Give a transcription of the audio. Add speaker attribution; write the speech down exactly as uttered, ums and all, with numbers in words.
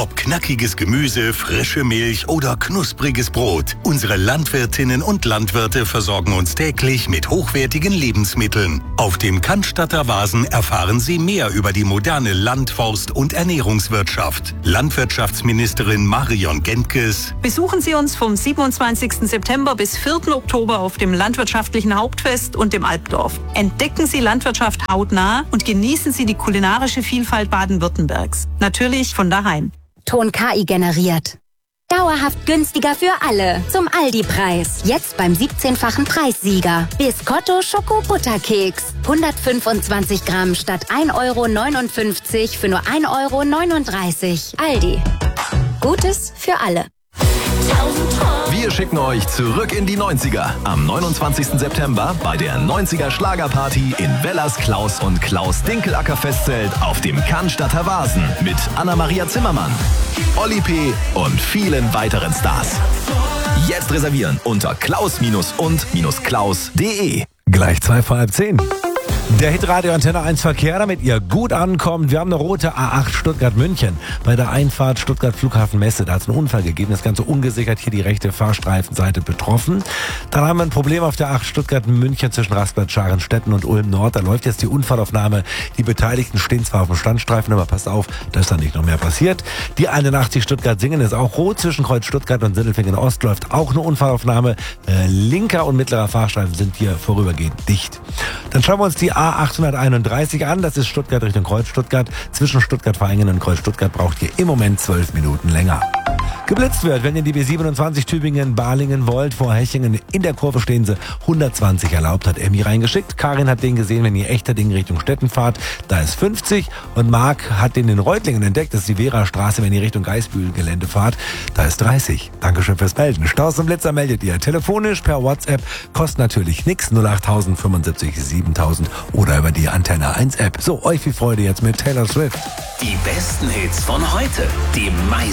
Speaker 1: Ob knackiges Gemüse, frische Milch oder knuspriges Brot. Unsere Landwirtinnen und Landwirte versorgen uns täglich mit hochwertigen Lebensmitteln. Auf dem Cannstatter Vasen erfahren Sie mehr über die moderne Land-, Forst- und Ernährungswirtschaft. Landwirtschaftsministerin Marion Gentges.
Speaker 2: Besuchen Sie uns vom siebenundzwanzigsten September bis vierten Oktober auf dem Landwirtschaftlichen Hauptfest und dem Alpdorf. Entdecken Sie Landwirtschaft hautnah und genießen Sie die kulinarische Vielfalt Baden-Württembergs. Natürlich von daheim.
Speaker 3: Ton K I generiert. Dauerhaft günstiger für alle. Zum Aldi-Preis. Jetzt beim siebzehnfachen Preissieger. Biscotto Schoko-Butterkeks. hundertfünfundzwanzig Gramm statt ein Euro neunundfünfzig für nur ein Euro neununddreißig. Aldi. Gutes für alle.
Speaker 4: Wir schicken euch zurück in die neunziger. Am neunundzwanzigsten September bei der neunziger Schlagerparty in Wellers Klaus und Klaus Dinkelacker Festzelt auf dem Cannstatter Vasen mit Anna-Maria Zimmermann, Olli P. und vielen weiteren Stars. Jetzt reservieren unter klaus-und-klaus punkt de.
Speaker 5: Gleich zwei vor halb zehn. Der Hitradio Antenne eins Verkehr, damit ihr gut ankommt. Wir haben eine rote A acht Stuttgart-München. Bei der Einfahrt Stuttgart Flughafen Messe, da hat es einen Unfall gegeben. Das Ganze ungesichert, hier die rechte Fahrstreifenseite betroffen. Dann haben wir ein Problem auf der A acht Stuttgart-München zwischen Rastplatz Scharenstetten und Ulm Nord. Da läuft jetzt die Unfallaufnahme. Die Beteiligten stehen zwar auf dem Standstreifen, aber passt auf, dass da nicht noch mehr passiert. Die einundachtzig Stuttgart-Singen ist auch rot. Zwischen Kreuz Stuttgart und Sindelfingen Ost läuft auch eine Unfallaufnahme. Äh, linker und mittlerer Fahrstreifen sind hier vorübergehend dicht. Dann schauen wir uns die A achthunderteinunddreißig an, das ist Stuttgart Richtung Kreuz Stuttgart. Zwischen Stuttgart-Vaihingen und Kreuz Stuttgart braucht ihr im Moment zwölf Minuten länger. Geblitzt wird, wenn ihr die B siebenundzwanzig Tübingen-Balingen wollt, vor Hechingen in der Kurve stehen sie, hundertzwanzig erlaubt, hat Emmy reingeschickt. Karin hat den gesehen, wenn ihr echter Ding Richtung Stetten fahrt, da ist fünfzig. Und Marc hat den in Reutlingen entdeckt, das ist die Vera-Straße, wenn ihr Richtung Geisbühl-Gelände fahrt, da ist dreißig. Dankeschön fürs Melden. Staus und Blitzer meldet ihr telefonisch per WhatsApp, kostet natürlich nichts, null acht null null fünfundsiebzig siebentausend oder über die Antenne eins App. So, euch viel Freude jetzt mit Taylor Swift.
Speaker 6: Die besten Hits von heute, die meisten